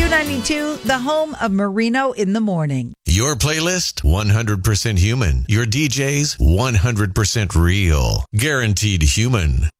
Q92, the home of Marino in the morning. Your playlist, 100% human. Your DJs, 100% real. Guaranteed human.